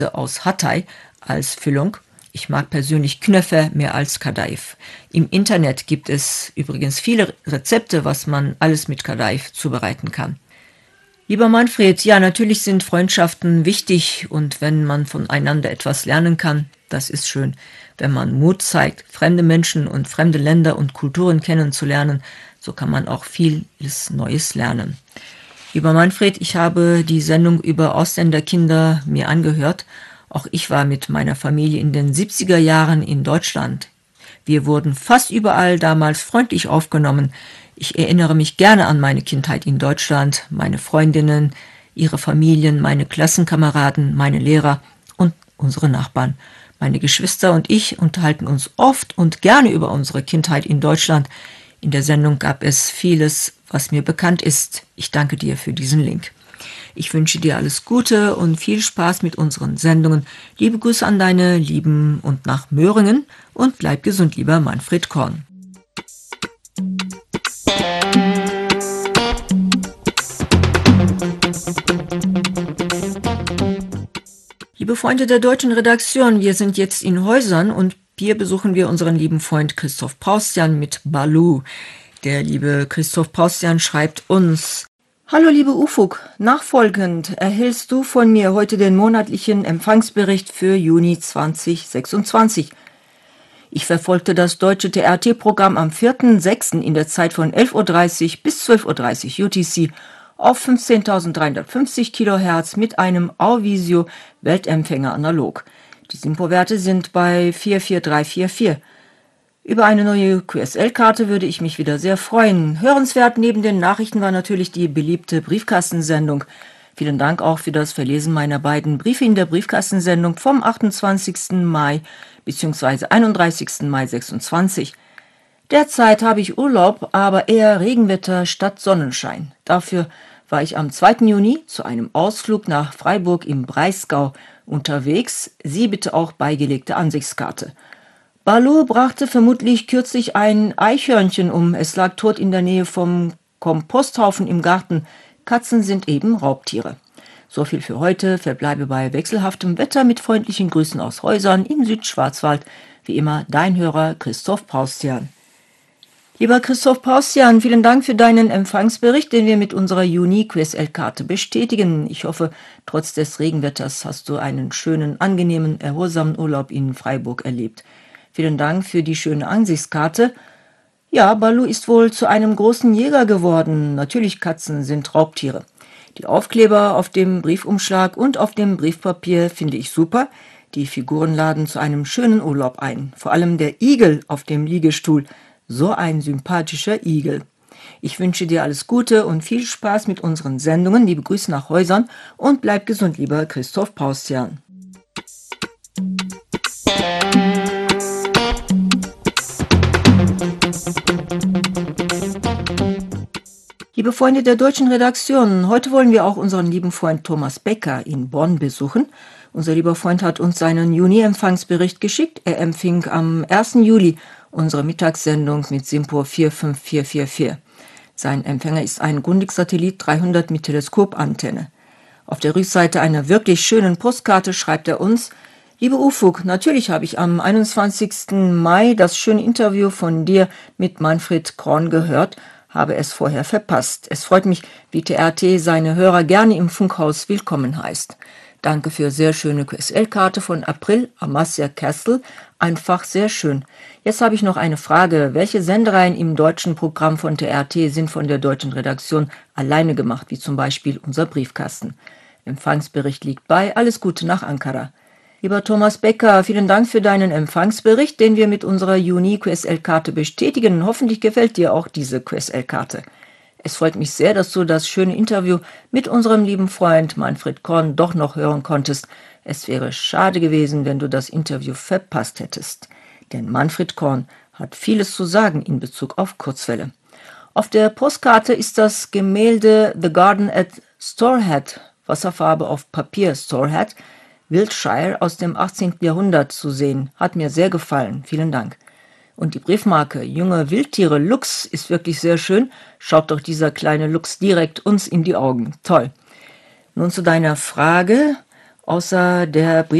aus Hatay als Füllung. Ich mag persönlich Künefe mehr als Kadayif. Im Internet gibt es übrigens viele Rezepte, was man alles mit Kadayif zubereiten kann. Lieber Manfred, ja, natürlich sind Freundschaften wichtig und wenn man voneinander etwas lernen kann, das ist schön. Wenn man Mut zeigt, fremde Menschen und fremde Länder und Kulturen kennenzulernen, so kann man auch vieles Neues lernen. Lieber Manfred, ich habe die Sendung über Ausländerkinder mir angehört. Auch ich war mit meiner Familie in den 70er Jahren in Deutschland. Wir wurden fast überall damals freundlich aufgenommen. Ich erinnere mich gerne an meine Kindheit in Deutschland, meine Freundinnen, ihre Familien, meine Klassenkameraden, meine Lehrer und unsere Nachbarn. Meine Geschwister und ich unterhalten uns oft und gerne über unsere Kindheit in Deutschland. In der Sendung gab es vieles, was mir bekannt ist. Ich danke dir für diesen Link. Ich wünsche dir alles Gute und viel Spaß mit unseren Sendungen. Liebe Grüße an deine Lieben und nach Möhringen und bleib gesund, lieber Manfred Korn. Liebe Freunde der deutschen Redaktion, wir sind jetzt in Häusern und hier besuchen wir unseren lieben Freund Christoph Paustian mit Baloo. Der liebe Christoph Paustian schreibt uns: Hallo liebe Ufuk, nachfolgend erhältst du von mir heute den monatlichen Empfangsbericht für Juni 2026. Ich verfolgte das deutsche TRT-Programm am 4.6. in der Zeit von 11.30 Uhr bis 12.30 Uhr UTC auf 15.350 kHz mit einem Auvisio Weltempfänger analog. Die Simpo-Werte sind bei 44344. Über eine neue QSL-Karte würde ich mich wieder sehr freuen. Hörenswert neben den Nachrichten war natürlich die beliebte Briefkastensendung. Vielen Dank auch für das Verlesen meiner beiden Briefe in der Briefkastensendung vom 28. Mai bzw. 31. Mai 26. Derzeit habe ich Urlaub, aber eher Regenwetter statt Sonnenschein. Dafür war ich am 2. Juni zu einem Ausflug nach Freiburg im Breisgau unterwegs. Sie bitte auch beigelegte Ansichtskarte. Baloo brachte vermutlich kürzlich ein Eichhörnchen um. Es lag tot in der Nähe vom Komposthaufen im Garten. Katzen sind eben Raubtiere. So viel für heute. Verbleibe bei wechselhaftem Wetter mit freundlichen Grüßen aus Häusern im Südschwarzwald. Wie immer, dein Hörer Christoph Paustian. Lieber Christoph Paustian, vielen Dank für deinen Empfangsbericht, den wir mit unserer Juni-QSL-Karte bestätigen. Ich hoffe, trotz des Regenwetters hast du einen schönen, angenehmen, erholsamen Urlaub in Freiburg erlebt. Vielen Dank für die schöne Ansichtskarte. Ja, Baloo ist wohl zu einem großen Jäger geworden. Natürlich, Katzen sind Raubtiere. Die Aufkleber auf dem Briefumschlag und auf dem Briefpapier finde ich super. Die Figuren laden zu einem schönen Urlaub ein. Vor allem der Igel auf dem Liegestuhl. So ein sympathischer Igel. Ich wünsche dir alles Gute und viel Spaß mit unseren Sendungen. Liebe Grüße nach Häusern und bleib gesund, lieber Christoph Paustian. Liebe Freunde der deutschen Redaktion, heute wollen wir auch unseren lieben Freund Thomas Becker in Bonn besuchen. Unser lieber Freund hat uns seinen Juni-Empfangsbericht geschickt. Er empfing am 1. Juli unsere Mittagssendung mit Simpo 45444. Sein Empfänger ist ein Grundig-Satellit 300 mit Teleskopantenne. Auf der Rückseite einer wirklich schönen Postkarte schreibt er uns: Liebe Ufuk, natürlich habe ich am 21. Mai das schöne Interview von dir mit Manfred Korn gehört, habe es vorher verpasst. Es freut mich, wie TRT seine Hörer gerne im Funkhaus willkommen heißt. Danke für sehr schöne QSL-Karte von April, Amasya Castle. Einfach sehr schön. Jetzt habe ich noch eine Frage. Welche Sendereien im deutschen Programm von TRT sind von der deutschen Redaktion alleine gemacht, wie zum Beispiel unser Briefkasten? Empfangsbericht liegt bei. Alles Gute nach Ankara. Lieber Thomas Becker, vielen Dank für deinen Empfangsbericht, den wir mit unserer Juni-QSL-Karte bestätigen. Hoffentlich gefällt dir auch diese QSL-Karte. Es freut mich sehr, dass du das schöne Interview mit unserem lieben Freund Manfred Korn doch noch hören konntest. Es wäre schade gewesen, wenn du das Interview verpasst hättest. Denn Manfred Korn hat vieles zu sagen in Bezug auf Kurzwelle. Auf der Postkarte ist das Gemälde The Garden at Storehead, Wasserfarbe auf Papier Storehead, Wiltshire aus dem 18. Jahrhundert zu sehen. Hat mir sehr gefallen. Vielen Dank. Und die Briefmarke Junge Wildtiere Luchs ist wirklich sehr schön. Schaut doch dieser kleine Luchs direkt uns in die Augen. Toll. Nun zu deiner Frage, außer der